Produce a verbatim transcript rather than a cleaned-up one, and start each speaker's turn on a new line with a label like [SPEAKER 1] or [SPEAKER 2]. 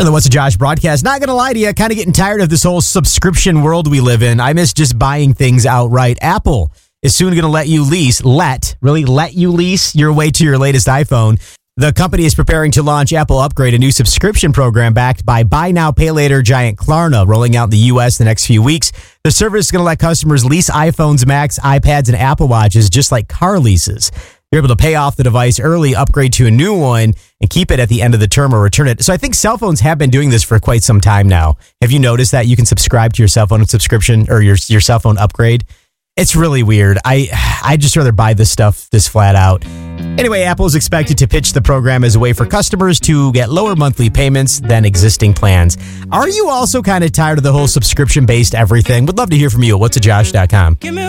[SPEAKER 1] Here on the What's a Josh broadcast. Not going to lie to you, kind of getting tired of this whole subscription world we live in. I miss just buying things outright. Apple is soon going to let you lease, let, really let you lease your way to your latest iPhone. The company is preparing to launch Apple Upgrade, a new subscription program backed by buy now, pay later giant Klarna, rolling out in the U S the next few weeks. The service is going to let customers lease iPhones, Macs, iPads, and Apple Watches just like car leases. You're able to pay off the device early, upgrade to a new one, and keep it at the end of the term or return it. So I think cell phones have been doing this for quite some time now. Have you noticed that you can subscribe to your cell phone subscription or your your cell phone upgrade? It's really weird. I I'd just rather buy this stuff this flat out. Anyway, Apple is expected to pitch the program as a way for customers to get lower monthly payments than existing plans. Are you also kind of tired of the whole subscription-based everything? Would love to hear from you at what's a josh dot com.